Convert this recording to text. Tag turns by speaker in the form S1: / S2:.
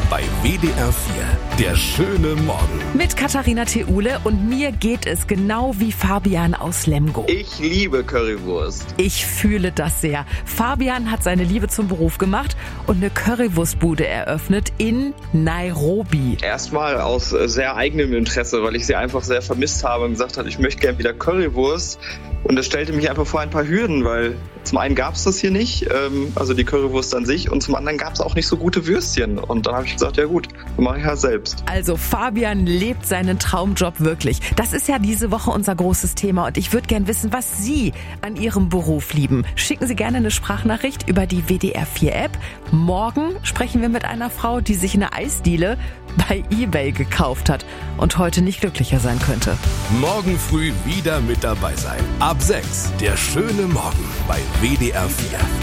S1: bei WDR 4. Der schöne Morgen.
S2: Mit Katharina Theule und mir geht es genau wie Fabian aus Lemgo.
S3: Ich liebe Currywurst.
S2: Ich fühle das sehr. Fabian hat seine Liebe zum Beruf gemacht und eine Currywurstbude eröffnet in Nairobi.
S3: Erstmal aus sehr eigenem Interesse, weil ich sie einfach sehr vermisst habe und gesagt habe, ich möchte gerne wieder Currywurst. Und das stellte mich einfach vor ein paar Hürden, weil zum einen gab es das hier nicht, also die Currywurst an sich, und zum anderen gab es auch nicht so gute Würstchen. Und dann habe ich gesagt, ja gut, dann mache ich halt selbst.
S2: Also Fabian lebt seinen Traumjob wirklich. Das ist ja diese Woche unser großes Thema und ich würde gern wissen, was Sie an Ihrem Beruf lieben. Schicken Sie gerne eine Sprachnachricht über die WDR 4 App. Morgen sprechen wir mit einer Frau, die sich eine Eisdiele bei eBay gekauft hat und heute nicht glücklicher sein könnte.
S1: Morgen früh wieder mit dabei sein. Ab 6. Der schöne Morgen bei WDR 4.